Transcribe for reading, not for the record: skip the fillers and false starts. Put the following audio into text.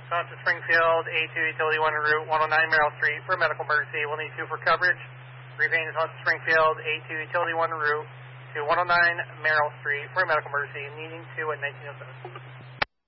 South to Springfield, A2 Utility 1 en route, 109 Merrill Street for a medical emergency. We'll need 2 for coverage. Repain to South to Springfield, A2 Utility 1 en route to 109 Merrill Street for a medical emergency, needing 2 at 1907.